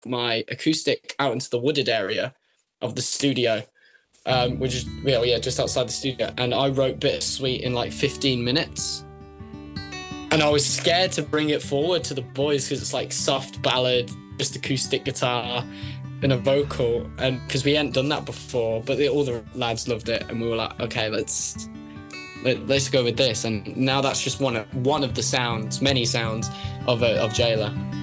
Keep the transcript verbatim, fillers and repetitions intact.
my acoustic out into the wooded area of the studio, um, which is well, yeah, just outside the studio. And I wrote Bittersweet in like fifteen minutes. And I was scared to bring it forward to the boys because it's like soft ballad, just acoustic guitar and a vocal, and because we hadn't done that before. But they, all the lads loved it, and we were like, okay, let's let, let's go with this. And now that's just one of one of the sounds, many sounds of uh, of Jailer.